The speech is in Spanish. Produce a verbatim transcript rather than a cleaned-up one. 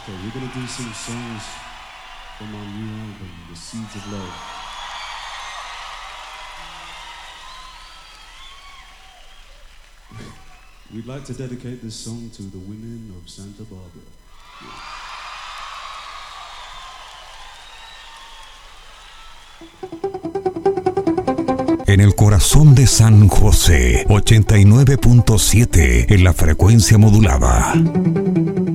Okay, we're gonna do some songs from our new album, The Seeds of Love. We'd like to dedicate this song to the women of Santa Barbara. En el corazón de San José, ochenta y nueve punto siete en la frecuencia modulada.